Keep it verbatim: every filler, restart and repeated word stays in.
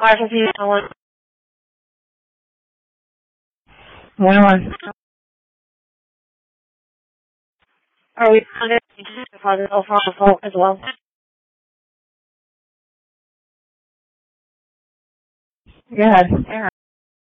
R F C one. One one. Are we on it? Deposit over on the phone as well? Go ahead.